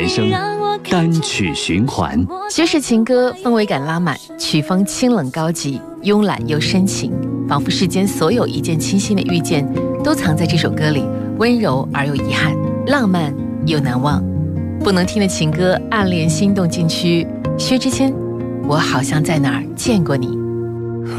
人生，单曲循环。 薛氏情歌氛围感拉满，曲风清冷高级，慵懒又深情，仿佛世间所有一见倾心的遇见都藏在这首歌里，温柔而又遗憾，浪漫又难忘。不能听的情歌，暗恋心动禁区，薛之谦，我好像在哪儿见过你。